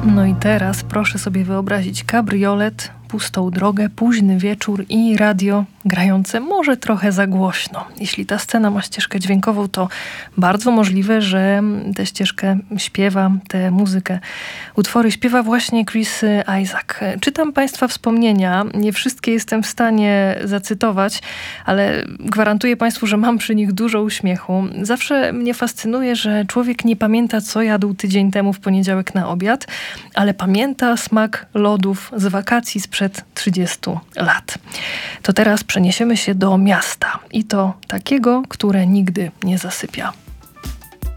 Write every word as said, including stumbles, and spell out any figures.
No i teraz proszę sobie wyobrazić kabriolet, pustą drogę, późny wieczór i radio grające może trochę za głośno. Jeśli ta scena ma ścieżkę dźwiękową, to bardzo możliwe, że tę ścieżkę śpiewa, tę muzykę, utwory śpiewa właśnie Chris Isaak. Czytam Państwa wspomnienia, nie wszystkie jestem w stanie zacytować, ale gwarantuję Państwu, że mam przy nich dużo uśmiechu. Zawsze mnie fascynuje, że człowiek nie pamięta, co jadł tydzień temu w poniedziałek na obiad, ale pamięta smak lodów z wakacji sprzed trzydziestu lat. To teraz przeniesiemy się do miasta i to takiego, które nigdy nie zasypia.